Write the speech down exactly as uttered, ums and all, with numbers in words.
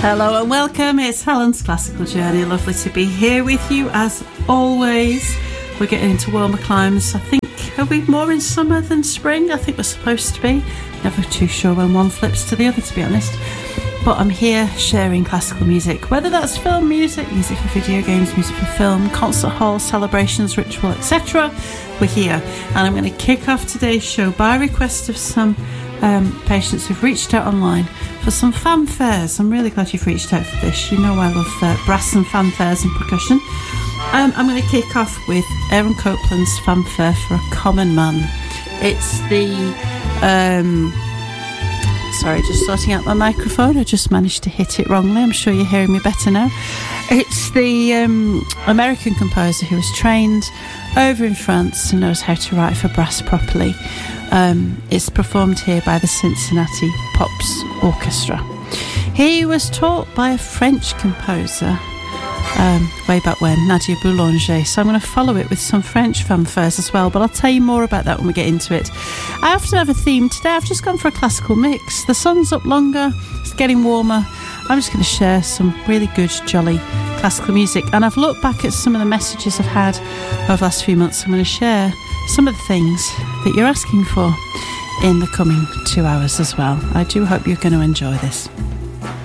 Hello and welcome, it's Helen's Classical Journey. Lovely to be here with you as always. We're getting into warmer climes. I think, are we more in summer than spring? I think we're supposed to be. Never too sure when one flips to the other, to be honest. But I'm here sharing classical music, whether that's film music, music for video games, music for film, concert halls, celebrations, ritual, et cetera. We're here. And I'm going to kick off today's show by request of some um, patients who've reached out online for some fanfares. I'm really glad you've reached out for this. You know I love uh, brass and fanfares and percussion. Um, I'm going to kick off with Aaron Copland's fanfare for a common man. It's the... Um, sorry, just sorting out my microphone. I just managed to hit it wrongly. I'm sure you're hearing me better now. It's the um, American composer who was trained over in France and knows how to write for brass properly. Um, it's performed here by the Cincinnati Pops Orchestra. He was taught by a French composer um, way back when, Nadia Boulanger. So I'm going to follow it with some French fanfares as well, but I'll tell you more about that when we get into it. I often have a theme. Today I've just gone for a classical mix. The sun's up longer, it's getting warmer. I'm just going to share some really good, jolly classical music. And I've looked back at some of the messages I've had over the last few months. I'm going to share some of the things that you're asking for in the coming two hours as well. I do hope you're going to enjoy this.